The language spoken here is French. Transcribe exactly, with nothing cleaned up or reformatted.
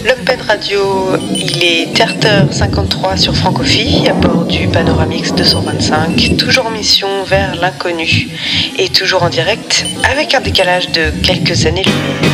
Lumped Radio, il est terre heures cinquante-trois sur Francophi, à bord du Panoramix deux cent vingt-cinq, toujours en mission vers l'inconnu, et toujours en direct, avec un décalage de quelques années-lumière.